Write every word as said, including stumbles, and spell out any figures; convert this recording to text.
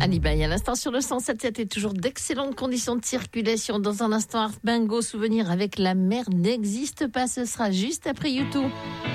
Alibaï, à l'instant sur le cent sept sept et toujours d'excellentes conditions de circulation. Dans un instant, Art Bingo, souvenir avec la mer n'existe pas. Ce sera juste après YouTube.